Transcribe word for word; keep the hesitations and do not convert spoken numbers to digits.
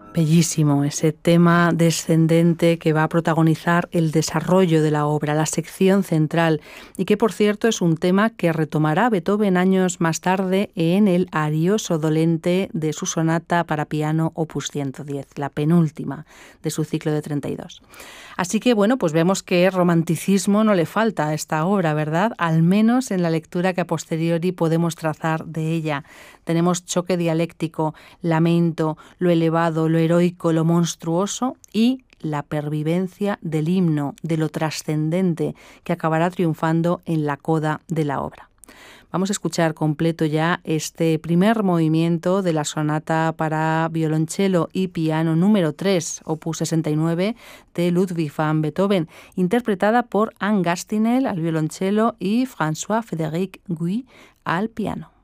Bellísimo ese tema descendente que va a protagonizar el desarrollo de la obra, la sección central, y que por cierto es un tema que retomará Beethoven años más tarde en el Arioso dolente de su sonata para piano opus ciento diez, la penúltima de su ciclo de treinta y dos. Así que bueno, pues vemos que romanticismo no le falta a esta obra, ¿verdad? Al menos en la lectura que a posteriori podemos trazar de ella. Tenemos choque dialéctico, lamento, lo elevado, lo heroico, lo monstruoso y la pervivencia del himno, de lo trascendente, que acabará triunfando en la coda de la obra. Vamos a escuchar completo ya este primer movimiento de la sonata para violonchelo y piano número tres, opus sesenta y nueve, de Ludwig van Beethoven, interpretada por Anne Gastineau al violonchelo y François-Frédéric Guy al piano.